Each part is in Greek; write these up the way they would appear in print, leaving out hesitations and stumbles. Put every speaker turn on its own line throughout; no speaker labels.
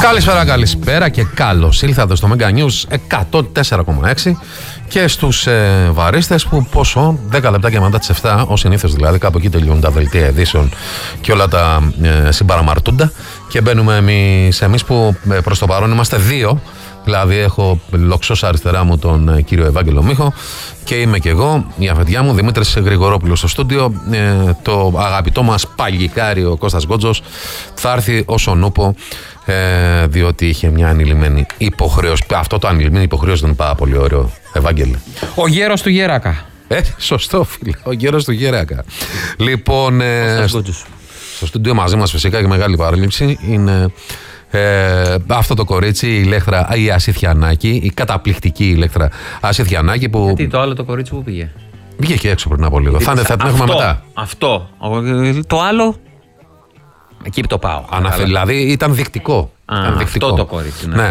Καλησπέρα και καλώς ήλθατε στο Mega News 104,6 και στους βαρίστες που πόσο 10 λεπτά και μετά τις 7, ως συνήθως δηλαδή, κάπου εκεί τελειώνουν τα δελτία ειδήσεων και όλα τα συμπαραμαρτούντα και μπαίνουμε εμείς που προς το παρόν είμαστε δύο. Δηλαδή έχω λοξός αριστερά μου τον κύριο Ευάγγελο Μίχο και είμαι και εγώ, η αφεντιά μου Δημήτρης Γρηγορόπουλος στο στούντιο. Το αγαπητό μας παλικάρι ο Κώστας Γκότζος θα έρθει ως ο νούπο, διότι είχε μια ανηλυμένη υποχρέωση. Αυτό το ανηλυμένη υποχρέωση δεν είναι πάρα πολύ ωραίο, Ευάγγελε.
Ο γέρος του Γέρακα.
Σωστό φίλε, ο γέρος του Γέρακα. Λοιπόν, στο στούντιο μαζί μας φυσικά και μεγάλη παρέλειψη είναι αυτό το κορίτσι, η Ηλέκτρα η Ασιθιανάκη, η καταπληκτική Ηλέκτρα Ασιθιανάκη που...
Γιατί το άλλο το κορίτσι που πήγε?
Βγήκε και έξω πριν από λίγο. Θα την έχουμε μετά.
Αυτό. Το άλλο, εκεί το πάω.
Δηλαδή ήταν δεικτικό.
Αυτό το κορίτσι, ναι.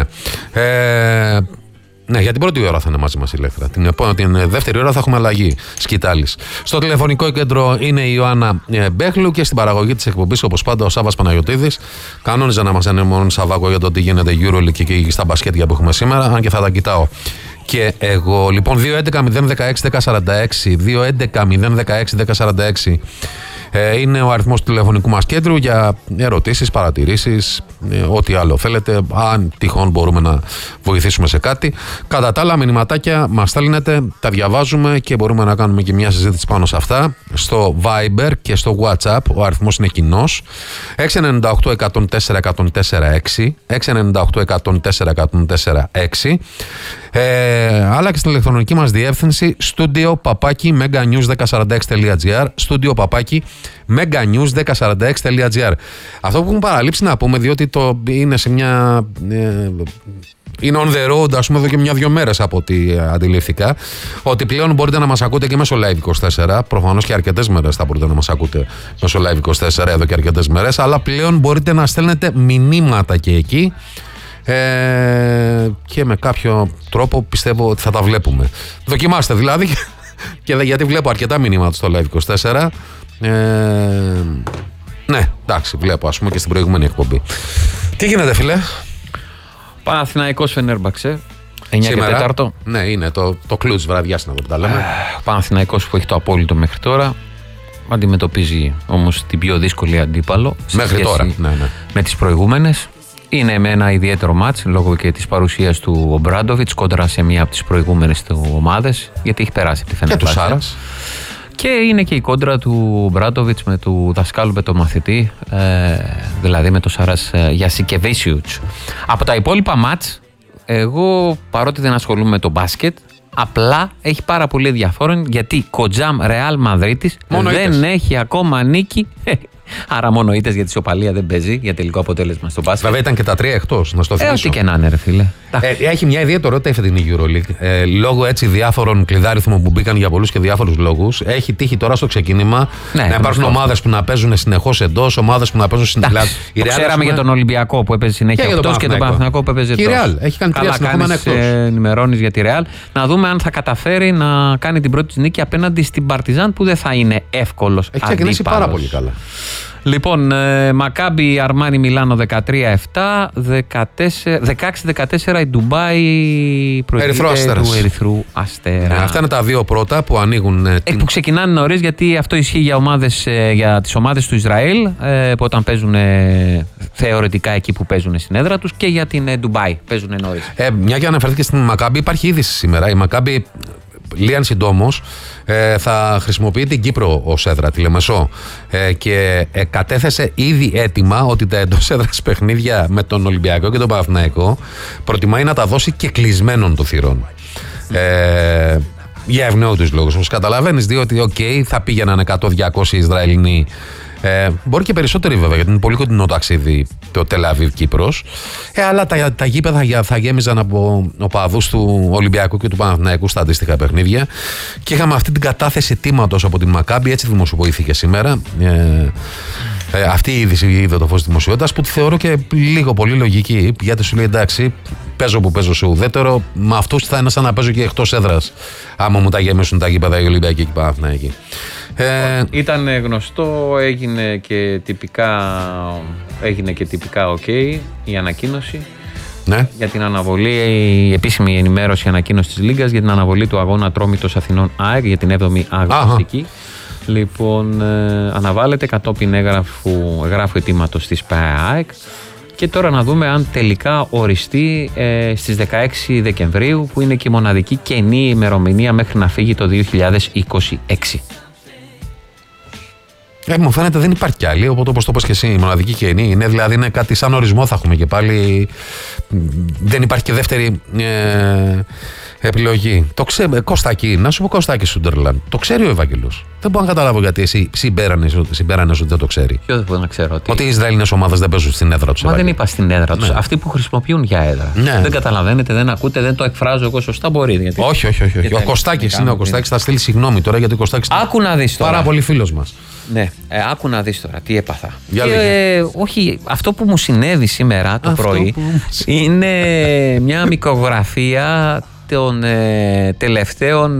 Ναι, για την πρώτη ώρα θα είναι μαζί μας η Ηλέκτρα. Την δεύτερη ώρα θα έχουμε αλλαγή σκητάλης. Στο τηλεφωνικό κέντρο είναι η Ιωάννα Μπέχλου και στην παραγωγή της εκπομπής, όπως πάντα, ο Σάββας Παναγιωτίδης. Κανόνιζα να μας ενημερώνει Σαββάκο για το τι γίνεται EuroLeague και στα μπασκέτια που έχουμε σήμερα, αν και θα τα κοιτάω και εγώ. Λοιπόν, 2.11.016.1046 είναι ο αριθμός του τηλεφωνικού μας κέντρου για ερωτήσεις, παρατηρήσεις, ό,τι άλλο θέλετε, αν τυχόν μπορούμε να βοηθήσουμε σε κάτι. Κατά τα άλλα, μηνυματάκια μας στέλνετε, τα διαβάζουμε και μπορούμε να κάνουμε και μια συζήτηση πάνω σε αυτά. Στο Viber και στο WhatsApp ο αριθμός είναι κοινός, 698-104-104-6, 698-104-104-6, αλλά και στην ηλεκτρονική μας διεύθυνση studio@meganews1046.gr, studio@meganews1046.gr. Αυτό που έχουμε παραλείψει να πούμε, διότι το είναι σε μια... είναι on the road, ας πούμε, εδώ και μια-δυο μέρες από ό,τι αντιλήφθηκα, ότι πλέον μπορείτε να μας ακούτε και μέσω Live24. Προφανώς και αρκετές μέρες θα μπορείτε να μας ακούτε μέσω Live24 εδώ και αρκετές μέρες, αλλά πλέον μπορείτε να στέλνετε μηνύματα και εκεί. Και με κάποιο τρόπο πιστεύω ότι θα τα βλέπουμε. Δοκιμάστε δηλαδή, και γιατί βλέπω αρκετά μηνύματα στο Live24. Ναι, εντάξει, βλέπω ας πούμε και στην προηγούμενη εκπομπή. Τι γίνεται, φίλε?
Παναθηναϊκός Φενέρμπαξε 9
σήμερα,
και 4.
Ναι, είναι το κλου της βραδιάς, να το τα λέμε.
Παναθηναϊκός που έχει το απόλυτο μέχρι τώρα, αντιμετωπίζει όμως την πιο δύσκολη αντίπαλο
μέχρι τώρα, ναι.
Με τις προηγούμενες. Είναι με ένα ιδιαίτερο μάτς λόγω και της παρουσίας του Ομπράντοβιτς κόντρα σε μία από τις προηγούμενες του ομάδες, γιατί έχει περάσει από τη Φενέρμπαξε.
Και του Σάρας.
Και είναι και η κόντρα του Ομπράντοβιτς με του δασκάλου, με τον μαθητή, δηλαδή με τον Σάρας Γιασικεβίσιουτς. Από τα υπόλοιπα μάτς, εγώ παρότι δεν ασχολούμαι με το μπάσκετ, απλά έχει πάρα πολύ ενδιαφέρον, γιατί Κοτζάμ Ρεάλ Μαδρίτης δεν έχει ακόμα νίκη. Άρα μόνο ήττες, γιατί η ισοπαλία δεν παίζει για τελικό αποτέλεσμα στο μπάσκετ.
Βέβαια ήταν και τα 3 εκτός, να στο θυμίσω.
Ό,τι και να είναι, ρε φίλε.
Έχει μια ιδιαιτερότητα αυτή την EuroLeague. Λόγω έτσι διάφορων κλειδάριθμων που μπήκαν για πολλούς και διάφορους λόγους, έχει τύχει τώρα στο ξεκίνημα να υπάρχουν ομάδες που να παίζουν συνεχώς εντός, ομάδες που να παίζουν συνεχώς.
Το ξέραμε για τον Ολυμπιακό που έπαιζε συνέχεια εκτός και τον Παναθηναϊκό που έπαιζε εντός.
Και η Real έχει κάνει 3 συνεχόμενα εκτός.
Ενημερώνεις για τη Real. Να δούμε αν θα καταφέρει να κάνει την πρώτη της νίκη απέναντι στην Παρτιζάν, που δεν θα είναι εύκολος αντίπαλος.
Έχει ξεκινήσει πάρα πολύ καλά.
Λοιπόν, Μακάμπι Αρμάνι Μιλάνο 13-7, 16-14 η Ντουμπάι προηγείται του Ερυθρού Αστέρα.
Αυτά είναι τα δύο πρώτα που ανοίγουν.
Που ξεκινάνε νωρίς, γιατί αυτό ισχύει για τις ομάδες του Ισραήλ, που όταν παίζουν θεωρητικά εκεί που παίζουν στην έδρα τους, και για την Ντουμπάι παίζουν νωρίς.
Μια και αναφέρθηκε στην Μακάμπι, υπάρχει είδηση σήμερα. Η Μακάμπι λίγαν συντόμως θα χρησιμοποιεί την Κύπρο ως έδρα, τη Λεμεσό, και κατέθεσε ήδη έτοιμα ότι τα εντός έδρας παιχνίδια με τον Ολυμπιακό και τον Παναθηναϊκό προτιμάει να τα δώσει και κλεισμένων των θυρών. Για ευνόητους λόγους, όπως καταλαβαίνεις, διότι θα πήγαιναν 100-200 Ισραηλινοί. Μπορεί και περισσότεροι βέβαια, γιατί είναι πολύ κοντινό ταξίδι το Τελαβίβ Κύπρος. Αλλά τα γήπεδα θα γέμιζαν από οπαδούς του Ολυμπιακού και του Παναθηναϊκού στα αντίστοιχα παιχνίδια. Και είχαμε αυτή την κατάθεση τίματος από την Μακάμπι, έτσι δημοσιοποιήθηκε σήμερα. Αυτή η είδηση είδε το φως της δημοσιότητας, που τη θεωρώ και λίγο πολύ λογική, γιατί σου λέει εντάξει, παίζω που παίζω σε ουδέτερο, με αυτούς θα είναι σαν να παίζω και εκτός έδρας, άμα μου τα γεμίσουν τα γήπεδα οι Ολυμπιακοί και οι Παναθηναϊκοί.
Ήταν γνωστό, έγινε και τυπικά ok η ανακοίνωση.
Ναι.
Για την αναβολή, η επίσημη ενημέρωση ανακοίνωση της Λίγκας για την αναβολή του αγώνα Ατρόμητος Αθηνών ΑΕΚ για την 7η αγωνιστική. Λοιπόν, αναβάλλεται κατόπιν εγγράφου αιτήματος της ΠΑΕΚ. Και τώρα να δούμε αν τελικά οριστεί στις 16 Δεκεμβρίου, που είναι και η μοναδική κενή ημερομηνία μέχρι να φύγει το 2026.
Μου φαίνεται δεν υπάρχει κι άλλη, οπότε όπως το είπες και εσύ, η μοναδική κενή είναι, δηλαδή είναι κάτι σαν ορισμό θα έχουμε και πάλι, δεν υπάρχει και δεύτερη επιλογή. Το ξέρει, Κωστάκη, να σου πω Κωστάκη Σούντερλαντ, το ξέρει ο Ευάγγελος. Δεν μπορώ να καταλάβω γιατί εσύ συμπέρανες ότι δεν το ξέρει.
Ποιο δεν μπορεί να ξέρω.
Ότι οι Ισραηλινές ομάδες δεν παίζουν στην έδρα τους.
Μα δεν είπα στην έδρα τους.
Ναι.
Αυτοί που χρησιμοποιούν για έδρα.
Ναι.
Δεν καταλαβαίνετε, δεν ακούτε, δεν το εκφράζω εγώ σωστά. Μπορεί. Γιατί...
Όχι. Ο Κωστάκης είναι ο Κωστάκης. Θα στείλει συγγνώμη τώρα γιατί ο Κωστάκης
Άκου να δεις τώρα.
Πάρα πολύ φίλος μας.
Ναι, άκου να δεις τώρα τι έπαθα.
Όχι,
αυτό που μου συνέβη σήμερα το πρωί είναι μια μικρογραφία των τελευταίων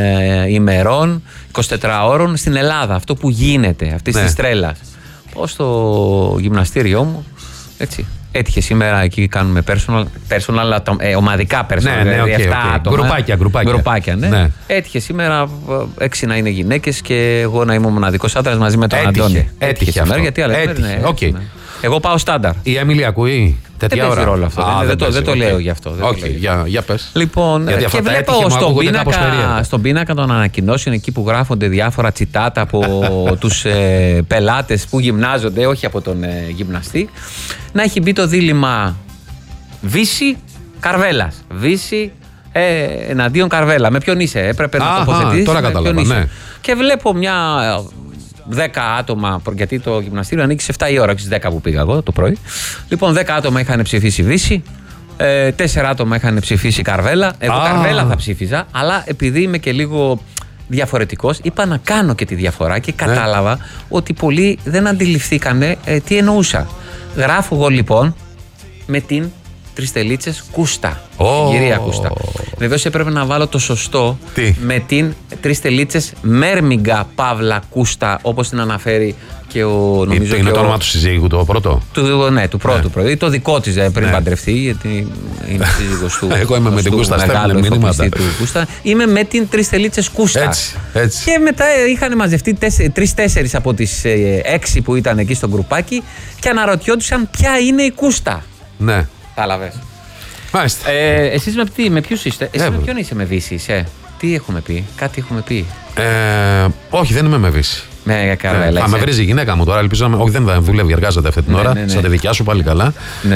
ημερών, 24 ώρων στην Ελλάδα. Αυτό που γίνεται, αυτή τη τρέλα. Πώς στο γυμναστήριό μου, έτσι. Έτυχε σήμερα, εκεί κάνουμε personal, ομαδικά personal, δηλαδή 7 άτομα. Γκρουπάκια, ναι. Έτυχε σήμερα 6 να είναι γυναίκες και εγώ να είμαι ο μοναδικός άντρας μαζί με τον Αντώνη.
Έτυχε σήμερα,
γιατί άλλα εγώ πάω στάνταρ.
Η Έμιλη ακούει τέτοια ώρα.
Ρόλο αυτό. Δεν το λέω γι' αυτό.
Όχι, για πες.
Λοιπόν, και βλέπω στον πίνακα των ανακοινώσεων εκεί που γράφονται διάφορα τσιτάτα από τους πελάτες που γυμνάζονται, όχι από τον γυμναστή, να έχει μπει το δίλημμα Βύση Καρβέλας. Βύση εναντίον Καρβέλα. Με ποιον είσαι, έπρεπε να τοποθετήσεις.
Τώρα κατάλαβα, ναι.
Και βλέπω μια 10 άτομα, γιατί το γυμναστήριο ανοίξει σε 7 η ώρα, στις 10 που πήγα εγώ το πρωί. Λοιπόν, 10 άτομα είχαν ψηφίσει Βύση, 4 άτομα είχαν ψηφίσει Καρβέλα. Εγώ Καρβέλα θα ψήφιζα, αλλά επειδή είμαι και λίγο διαφορετικός, είπα να κάνω και τη διαφορά και κατάλαβα ότι πολλοί δεν αντιληφθήκανε τι εννοούσα. Γράφω εγώ λοιπόν με την 3 τελίτσες Κούστα. Κυρία Κούστα. Βεβαίως έπρεπε να βάλω το σωστό με την 3 τελίτσες Μέρμιγκα Παύλα Κούστα, όπως την αναφέρει και ο. Νομίζω
είναι το όνομα του συζύγου το πρώτο.
Του πρώτου πρωί. Το δικό της πριν παντρευτεί, γιατί είναι σύζυγος του.
Εγώ είμαι με την Κούστα, στέλνω μηνύματα.
Είμαι με την 3 τελίτσες Κούστα.
Έτσι.
Και μετά είχαν μαζευτεί 3-4 από τις 6 που ήταν εκεί στο γκρουπάκι και αναρωτιόντουσαν ποια είναι η Κούστα.
Ναι.
Κατάλαβες.
Μάλιστα.
Εσείς με ποιους είστε? Εσύ με ποιον είσαι? Με Βύση είσαι? Τι έχουμε πει? Κάτι έχουμε πει.
Όχι, δεν είμαι με Βύση.
Με Καρβέλα.
Θα με βρίζει η γυναίκα μου τώρα. Ελπίζω να. Όχι, δεν δουλεύει, εργάζεται αυτή την ώρα. Σαν τη δικιά σου πάλι καλά.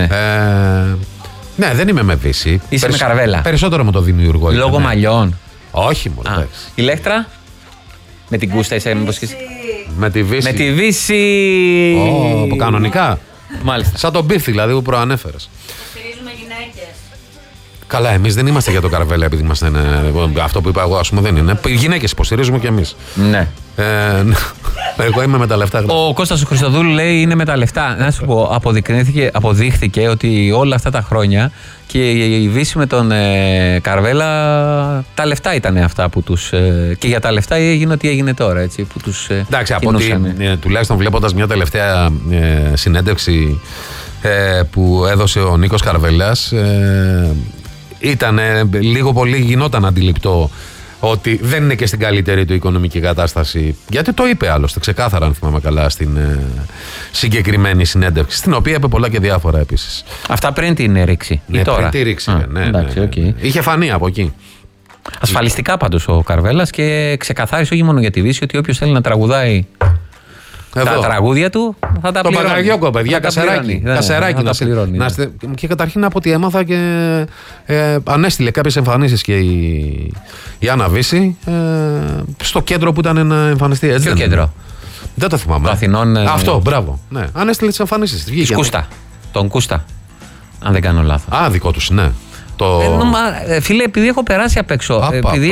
Ναι, δεν είμαι με Βύση.
Είσαι με Καρβέλα.
Περισσότερο με το δημιουργό.
Λόγω μαλλιών.
Όχι, μόνο.
Η Λέχτρα. Με την Κούστα είσαι?
Με τη Βύση.
Με τη Βύση.
Κανονικά.
Μάλιστα.
Σαν τον Μπίφ δηλαδή που προανέφερες.
Στηρίζουμε γυναίκες.
Καλά, εμείς δεν είμαστε για το Καρβέλα επειδή είμαστε. Αυτό που είπα εγώ, ας πούμε, δεν είναι. Γυναίκες υποστηρίζουμε κι εμείς.
Ναι.
Εγώ είμαι με τα λεφτά.
Ο Κώστας ο Χριστοδούλου λέει είναι με τα λεφτά. Να σου πω, αποδείχθηκε ότι όλα αυτά τα χρόνια και η Βύση με τον Καρβέλα, τα λεφτά ήταν αυτά που τους. Και για τα λεφτά έγινε ό,τι έγινε τώρα. Έτσι, που τους.
Εντάξει, από ότι τουλάχιστον βλέποντας μια τελευταία συνέντευξη που έδωσε ο Νίκος Καρβέλας, ήταν λίγο πολύ γινόταν αντιληπτό ότι δεν είναι και στην καλύτερη του οικονομική κατάσταση. Γιατί το είπε άλλωστε ξεκάθαρα, αν θυμάμαι καλά, στην συγκεκριμένη συνέντευξη, στην οποία είπε πολλά και διάφορα επίσης.
Αυτά πριν την ρήξη.
Ναι, πριν τη ρήξη. Okay. Είχε φανεί από εκεί.
Ασφαλιστικά πάντως ο Καρβέλας και ξεκαθάρισε όχι μόνο για τη Βύση, ότι όποιος θέλει να τραγουδάει τα τραγούδια του θα τα πληρώνει. Το
Παγαγιόκο, παιδιά, κασεράκι. Και καταρχήν από ό,τι έμαθα και ανέστειλε κάποιες εμφανίσεις και η Άννα Βύση στο κέντρο που ήταν να εμφανιστεί.
Ποιο κέντρο?
Δεν το θυμάμαι.
Το Αθηνών.
Αυτό, μπράβο. Ναι. Ανέστειλε τις εμφανίσεις.
Της Κούστα. Τον Κούστα. Αν δεν κάνω λάθος.
Δικό τους, ναι.
Φίλε, επειδή έχω περάσει απ' έξω.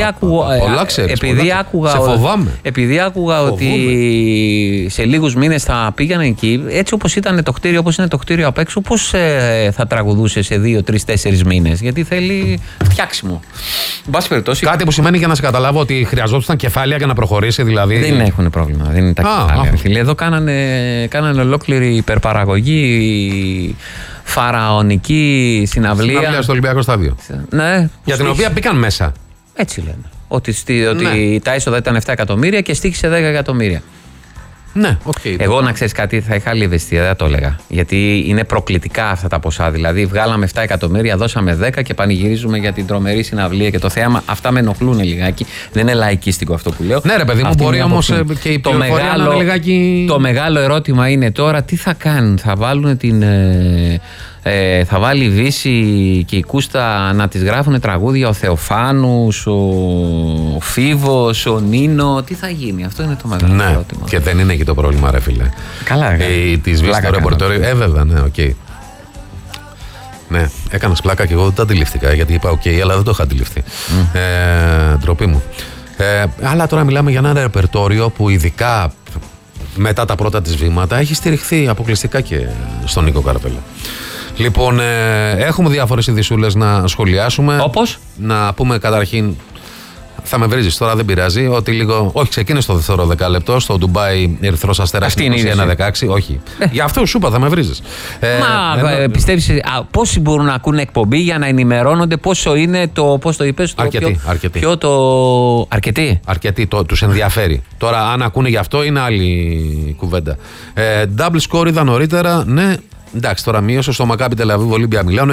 Επειδή άκουγα ότι σε λίγους μήνες θα πήγαινε εκεί, έτσι όπως ήταν το κτίριο, όπως είναι το κτίριο απ' έξω, πώς θα τραγουδούσε σε 2, 3, 4 μήνες? Γιατί θέλει φτιάξιμο.
Κάτι που σημαίνει, για να σε καταλάβω, ότι χρειαζόταν κεφάλαια για να προχωρήσει, δηλαδή.
Δεν έχουν πρόβλημα. Δεν είναι τα κεφάλαια. Φίλε, εδώ κάνανε ολόκληρη υπερπαραγωγή, φαραωνική συναυλία.
Συναυλία στο Ολυμπιακό Στάδιο.
Ναι.
Για την οποία μπήκαν μέσα.
Έτσι λένε. Ότι τα έσοδα ήταν 7 εκατομμύρια και στοίχησε 10 εκατομμύρια.
Ναι, okay.
Εγώ, να ξέρεις κάτι, θα είχα άλλη ευαισθησία, δεν το έλεγα. Γιατί είναι προκλητικά αυτά τα ποσά. Δηλαδή, βγάλαμε 7 εκατομμύρια, δώσαμε 10 και πανηγυρίζουμε για την τρομερή συναυλία και το θέαμα. Αυτά με ενοχλούν λιγάκι. Δεν είναι λαϊκίστικο αυτό που λέω.
Ναι, ρε παιδί μου, μπορεί όμως και η πληροφορία να είναι λιγάκι.
Το μεγάλο ερώτημα είναι τώρα τι θα κάνουν. Θα βάλουν την. Θα βάλει η Δύση και η Κούστα να τις γράφουν τραγούδια, ο Θεοφάνους, ο Φίβος, ο Νίνο. Τι θα γίνει? Αυτό είναι το μεγάλο ερώτημα.
Και δεν είναι εκεί το πρόβλημα, ρε φίλε.
Καλά,
της Δύσης στο ρεπορτόριο. Βέβαια, ναι, οκ. Ναι, έκανας πλάκα και εγώ δεν τα αντιληφθήκα, γιατί είπα οκ, αλλά δεν το είχα αντιληφθεί. Ντροπή μου. Αλλά τώρα μιλάμε για ένα ρεπερτόριο που ειδικά μετά τα πρώτα της βήματα έχει στηριχθεί αποκλειστικά και στον Νίκο Καρβέλα. Λοιπόν, έχουμε διάφορες ειδησούλες να σχολιάσουμε.
Όπως?
Να πούμε καταρχήν, θα με βρίζεις τώρα, δεν πειράζει, ότι λίγο. Όχι, ξεκίνησε το δεύτερο δεκάλεπτο στο Ντουμπάι Ερυθρός Αστέρας 21-16. Όχι. Για αυτό σου είπα, θα με βρίζεις.
Πιστεύεις πόσοι μπορούν να ακούνε εκπομπή για να ενημερώνονται πόσο είναι το. Πώς το είπες?
Αρκετοί.
Αρκετοί.
Αρκετοί, τους ενδιαφέρει. Τώρα, αν ακούνε γι' αυτό, είναι άλλη κουβέντα. Double score είδα νωρίτερα, ναι. Εντάξει, τώρα μείωσε στο Μακάμπι Τελαβίβ Ολύμπια Μιλάνο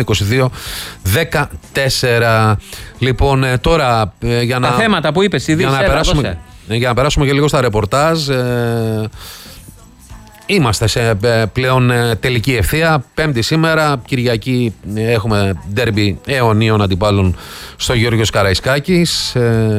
22-14. Λοιπόν, τώρα για να.
Τα θέματα που είπες, ήδη
για να περάσουμε και λίγο στα ρεπορτάζ. Είμαστε σε πλέον τελική ευθεία. Πέμπτη σήμερα, Κυριακή έχουμε ντέρμπι αιωνίων αντιπάλων στο Γεώργιος Καραϊσκάκης.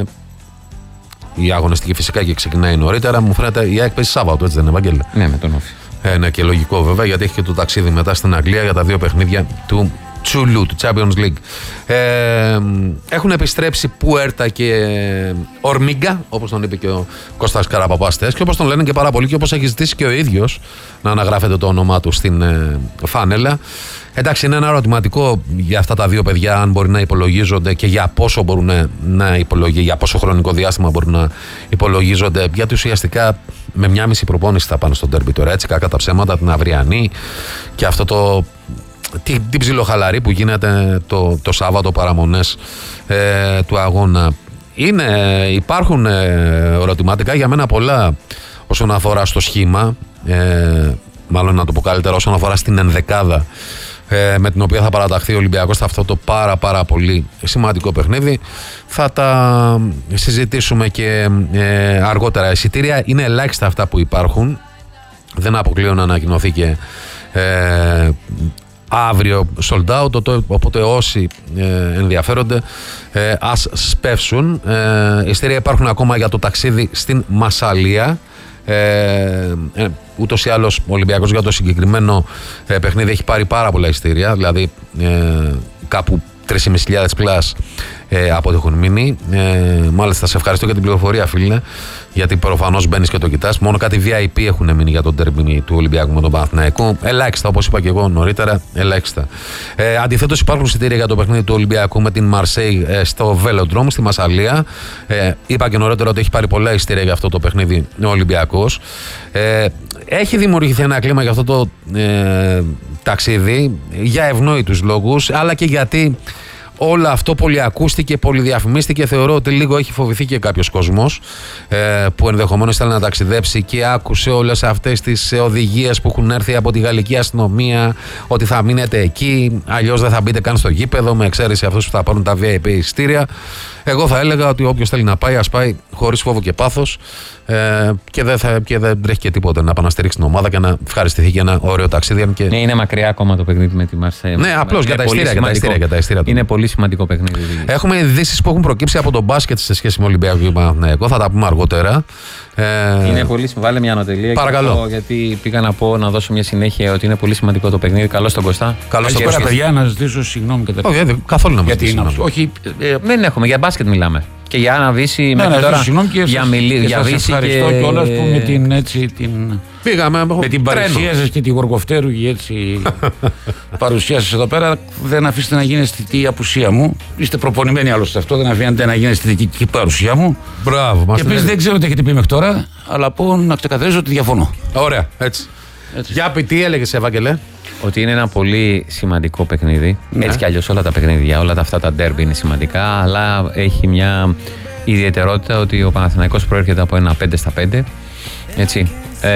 Η αγωνιστική φυσικά και ξεκινάει νωρίτερα. Μου φαίνεται η έκπαιδευση Σάββατο, έτσι δεν είναι, Ευαγγέλη?
Ναι, με τον Όφη.
Ναι, και λογικό βέβαια, γιατί έχει και το ταξίδι μετά στην Αγγλία για τα 2 παιχνίδια του Τσουλού, του Champions League. Έχουν επιστρέψει Πουέρτα και Ορμίγκα, όπως τον είπε και ο Κώστας Καραπαπάστες, και όπως τον λένε και πάρα πολύ και όπως έχει ζητήσει και ο ίδιος να αναγράφεται το όνομά του στην φάνελα. Εντάξει, είναι ένα ερωτηματικό για αυτά τα 2 παιδιά, αν μπορεί να υπολογίζονται και για πόσο μπορούν να υπολογίζονται, για πόσο χρονικό διάστημα μπορούν να υπολογίζονται, γιατί ουσιαστικά με 1,5 προπόνηση θα πάνε στον ντέρμπι τώρα, έτσι, κακά τα ψέματα, την αυριανή και αυτό την ψιλοχαλαρή που γίνεται το Σάββατο, παραμονές του αγώνα. Υπάρχουν ερωτηματικά για μένα πολλά όσον αφορά στο σχήμα, μάλλον να το πω καλύτερα, όσον αφορά στην ενδεκάδα με την οποία θα παραταχθεί ο Ολυμπιακός σε αυτό το πάρα πολύ σημαντικό παιχνίδι. Θα τα συζητήσουμε και αργότερα. Εισιτήρια είναι ελάχιστα αυτά που υπάρχουν. Δεν αποκλείω να ανακοινωθεί και αύριο sold out, οπότε όσοι ενδιαφέρονται ας σπεύσουν. Εισιτήρια υπάρχουν ακόμα για το ταξίδι στην Μασσαλία. Ούτως ή άλλως ο Ολυμπιακός για το συγκεκριμένο παιχνίδι έχει πάρει πάρα πολλά εισιτήρια, δηλαδή κάπου 3.500 πλάς από ό,τι έχουν μείνει. Μάλιστα, σε ευχαριστώ για την πληροφορία, φίλε, γιατί προφανώς μπαίνεις και το κοιτάς. Μόνο κάτι VIP έχουν μείνει για τον τέρμινι του Ολυμπιακού με τον Παναθηναϊκό. Ελάχιστα, όπως είπα και εγώ νωρίτερα, ελάχιστα. Αντιθέτως, υπάρχουν εισιτήρια για το παιχνίδι του Ολυμπιακού με την Μαρσέη στο Velodrome, στη Μασσαλία. Είπα και νωρίτερα ότι έχει πάρει πολλά εισιτήρια για αυτό το παιχνίδι ο Ολυμπιακός. Έχει δημιουργηθεί ένα κλίμα για αυτό το ταξίδι για ευνόητους λόγους, αλλά και γιατί όλο αυτό πολυακούστηκε, πολυδιαφημίστηκε. Θεωρώ ότι λίγο έχει φοβηθεί και κάποιος κόσμος που ενδεχομένως θέλει να ταξιδέψει και άκουσε όλες αυτές τις οδηγίες που έχουν έρθει από τη γαλλική αστυνομία, ότι θα μείνετε εκεί, αλλιώς δεν θα μπείτε καν στο γήπεδο, με εξαίρεση αυτούς που θα πάρουν τα VIP εισιτήρια. Εγώ θα έλεγα ότι όποιος θέλει να πάει, ας πάει χωρίς φόβο και πάθος, και δεν τρέχει και τίποτα, να πάει να στηρίξει την ομάδα και να ευχαριστηθεί για ένα ωραίο ταξίδι.
Ναι, είναι μακριά ακόμα το παιχνίδι με τη Μαρσέη.
Ναι, απλώς για τα εισιτήρια.
Είναι πολύ πολύ σημαντικό παιχνίδι.
Έχουμε ειδήσεις που έχουν προκύψει από τον μπάσκετ σε σχέση με Ολυμπιακό και Παναθηναϊκό. Θα τα πούμε αργότερα.
Είναι πολύ σημαντικό. Βάλε μια ανατελεία.
Παρακαλώ.
Γιατί πήγα να δώσω μια συνέχεια ότι είναι πολύ σημαντικό το παιχνίδι. Καλώς τον Κωστά.
Καλώς τον Κωστά. Παιδιά, να ζητήσω συγγνώμη καταρχήν.
Όχι, καθόλου να μην
ζητήσω. Όχι,
δεν έχουμε. Για μπάσκετ μιλάμε. Και για να Βύση
μέχρι τώρα. Συγγνώμη και
για Βύση.
Ευχαριστώ κιόλας που με την παρουσία σας και τη γοργοφτέρουγη έτσι παρουσία σας εδώ πέρα δεν αφήσετε να γίνει αισθητή απουσία μου. Είστε προπονημένοι άλλωστε αυτό, δεν αφήνετε να γίνει αισθητική παρουσία μου.
Μπράβο.
Και επίσης δεν ξέρω τι έχετε πει μέχρι τώρα, αλλά πω να ξεκαθαρίσω ότι διαφωνώ.
Ωραία, έτσι. Για πει, τι έλεγες, Ευάγγελε?
Ότι είναι ένα πολύ σημαντικό παιχνίδι. Ναι. Έτσι κι αλλιώς όλα τα παιχνίδια, όλα αυτά τα ντέρμπι είναι σημαντικά, αλλά έχει μια ιδιαιτερότητα ότι ο Παναθηναϊκός προέρχεται από ένα 5-5. Έτσι.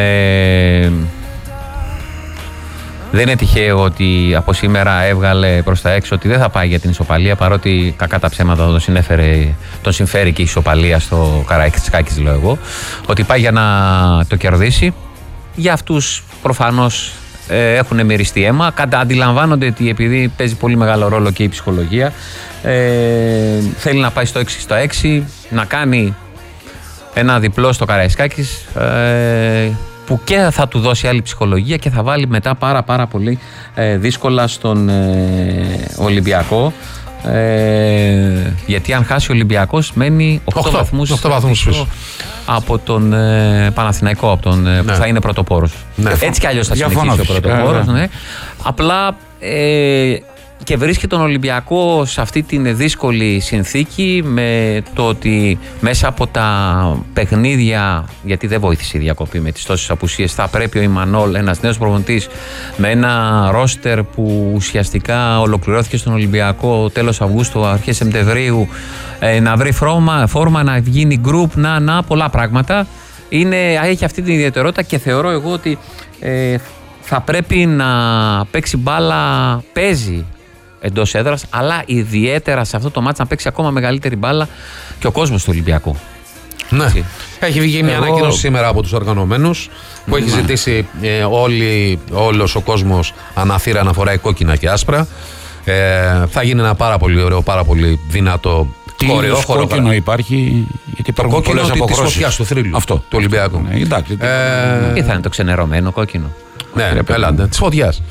Δεν είναι τυχαίο ότι από σήμερα έβγαλε προς τα έξω ότι δεν θα πάει για την ισοπαλία, παρότι κακά τα ψέματα τον συμφέρει και η ισοπαλία στο Καραϊσκάκης, λέω εγώ, ότι πάει για να το κερδίσει. Για αυτούς προφανώς έχουν μυριστεί αίμα, αντιλαμβάνονται ότι επειδή παίζει πολύ μεγάλο ρόλο και η ψυχολογία, θέλει να πάει στο 6-6, να κάνει ένα διπλό στο Καραϊσκάκης, που και θα του δώσει άλλη ψυχολογία και θα βάλει μετά πάρα πολύ δύσκολα στον Ολυμπιακό, γιατί αν χάσει ο Ολυμπιακός μένει 8 βαθμούς πίσω από τον Παναθηναϊκό, από τον, που θα είναι πρωτοπόρος. Ναι. Έτσι κι αλλιώς θα συνεχίσει ο πρωτοπόρος. Ναι. Απλά και βρίσκει τον Ολυμπιακό σε αυτή την δύσκολη συνθήκη, με το ότι μέσα από τα παιχνίδια, γιατί δεν βοήθησε η διακοπή με τις τόσες απουσίες, θα πρέπει ο Ιμανόλ, ένας νέος προπονητής με ένα ρόστερ που ουσιαστικά ολοκληρώθηκε στον Ολυμπιακό τέλος Αυγούστου, αρχές Σεπτεμβρίου, να βρει φόρμα, να γίνει γκρουπ, πολλά πράγματα. Έχει αυτή την ιδιαιτερότητα και θεωρώ εγώ ότι θα πρέπει να παίξει μπάλα, παίζει εντός έδρας, αλλά ιδιαίτερα σε αυτό το μάτς να παίξει ακόμα μεγαλύτερη μπάλα και ο κόσμος του Ολυμπιακού.
Ναι. Έτσι. Έχει βγει μια ανακοίνωση σήμερα από τους οργανωμένους που έχει ζητήσει όλος ο κόσμος αναθήρα να φοράει κόκκινα και άσπρα. Θα γίνει ένα πάρα πολύ ωραίο, πάρα πολύ δυνατό
κόκκινο υπάρχει, γιατί
το κόκκινο της φωτιάς του θρύλου του Ολυμπιακού.
Ναι, εντάξει. Ή θα είναι το ξενερωμένο κόκκινο?
Ναι, ελάτε, της φωτιάς.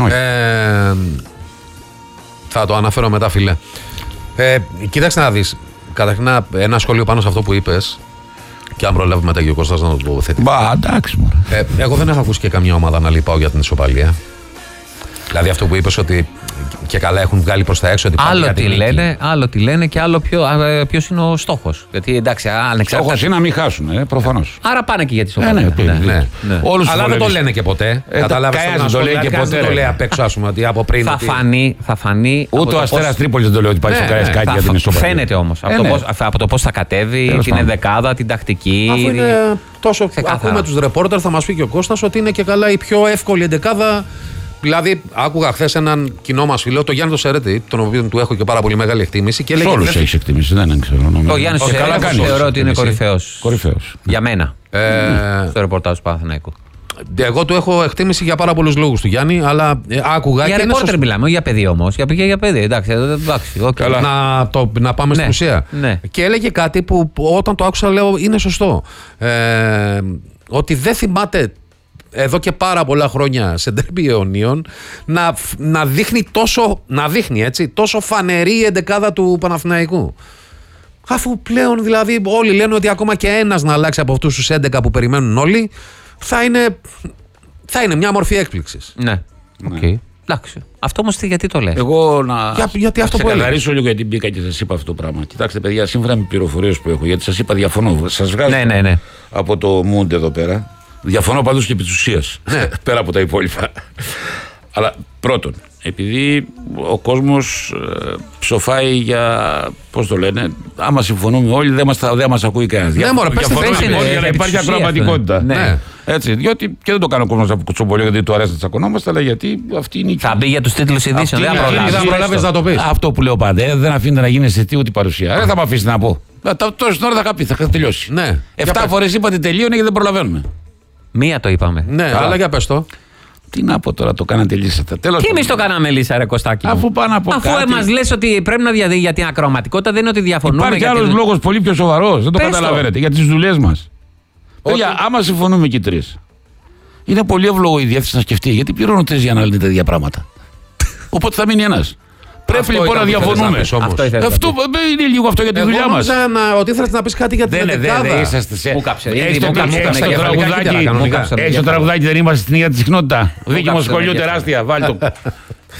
Θα το αναφέρω μετά, φίλε. Κοίταξε να δεις. Καταρχήν ένα σχόλιο πάνω σε αυτό που είπες, και αν προλάβει μετά και ο Κώστας να το τοποθετεί.
Εντάξει.
Εγώ δεν έχω ακούσει και καμιά ομάδα να λέει πάω για την ισοπαλία. Δηλαδή αυτό που είπες ότι και καλά έχουν βγάλει προς τα έξω. Ότι
άλλο τι λένε και άλλο ποιος είναι ο στόχος. Γιατί εντάξει,
στόχος είναι να μην χάσουν, προφανώς.
Άρα πάνε και για τη ισοπαλία.
Ναι. Αλλά δεν το λένε και ποτέ. Καταλάβεις,
δεν το λέει και ποτέ.
Δεν το λέει απ' έξω, ας πούμε, ότι από πριν.
Θα φανεί.
Ούτε ο Αστέρας Τρίπολης δεν το λέει ότι πάει στο Καραϊσκάκι για την ισοπαλία.
Φαίνεται όμως από το πώς θα κατέβει, την ενδεκάδα, την τακτική.
Αφού είναι τόσο. Ακούμε τους ρεπόρτερ, θα μας πει και ο Κώστας ότι είναι και καλά η πιο εύκολη ενδεκάδα. Δηλαδή, άκουγα χθες έναν κοινό μας φίλο, τον Γιάννη Σερέτη, τον οποίο του έχω και πάρα πολύ μεγάλη εκτίμηση. Και
έλεγε. Όλους έχει εκτίμηση, δεν ξέρω.
Ο Γιάννης Σερέτη θεωρώ ότι είναι κορυφαίος. Για μένα. Στο ρεπορτάζ του Παναθηναϊκού.
Εγώ του έχω εκτίμηση για πάρα πολλούς λόγους του Γιάννη, αλλά άκουγα.
Για ρεπόρτερ μιλάμε, για παιδί όμως. Για παιδί, εντάξει.
Να πάμε στην ουσία. Και έλεγε κάτι που όταν το άκουσα, λέω είναι σωστό. Ότι δεν θυμάται εδώ και πάρα πολλά χρόνια σε ντέρμπι αιωνίων να δείχνει τόσο φανερή η εντεκάδα του Παναθηναϊκού. Αφού πλέον δηλαδή όλοι λένε ότι ακόμα και ένας να αλλάξει από αυτούς τους 11 που περιμένουν όλοι θα είναι μια μορφή έκπληξης.
Ναι. Εντάξει. Αυτό όμως γιατί το λες?
Εγώ
γιατί αυτό που
ξεκαθαρίσω λίγο, γιατί μπήκα και σας είπα αυτό το πράγμα. Κοιτάξτε παιδιά, σύμφωνα με πληροφορίες που έχω, γιατί σας είπα διαφωνώ. Σας βγάζω από το Μούντ εδώ πέρα. Διαφωνώ πάντως και επί της ουσίας, πέρα από τα υπόλοιπα. Αλλά πρώτον, επειδή ο κόσμος ψοφάει για, πώς το λένε, άμα συμφωνούμε όλοι δεν μας ακούει κανένας.
Ναι, μωρέ, πες
για να υπάρχει ακροαματικότητα. Ναι. Έτσι, διότι και δεν το κάνω ο κόσμος από κουτσομπολιό γιατί του αρέσει να τσακωνόμαστε, αλλά γιατί αυτή είναι η.
Θα μπει για τους τίτλους ειδήσεων, δεν
προλάβεις να το πεις.
Αυτό που λέω πάντα, δεν αφήνεται να γίνει αισθητή ούτε παρουσία. Δεν θα με αφήσει να πω. Τόση ώρα θα τελειώσει. 7 φορές είπατε τελείωνε και δεν προλαβαίνουμε.
Μία το είπαμε.
Ναι, αλλά για πες το.
Τι να πω τώρα, το κάνατε λύσατε.
Και εμείς το κάναμε λύσα, ρε Κωστάκη.
Αφού πάνε από
Αφού μας λες ότι πρέπει να διαδεί για την ακροαματικότητα, δεν είναι ότι διαφωνούμε.
Υπάρχει άλλος λόγος πολύ πιο σοβαρός. Δεν το καταλαβαίνετε. Για τις δουλειές μας. Παιδιά, άμα συμφωνούμε και οι τρεις, είναι πολύ εύλογο η διεύθυνση να σκεφτεί γιατί πληρώνω τρεις για να λύνετε τέτοια πράγματα. Οπότε θα μείνει ένας. Πρέπει λοιπόν να διαφωνούμε. Αυτό είναι λίγο αυτό για τη δουλειά μας.
Ότι ήθελες να πεις κάτι για την δεκάδα.
Δεν είσαστε σε.
Μου κάψε.
Έχεις το τραγουδάκι, δεν είμαστε στην ίδια τη συχνότητα. Δίκη μου σχολείου τεράστια. Βάλει το.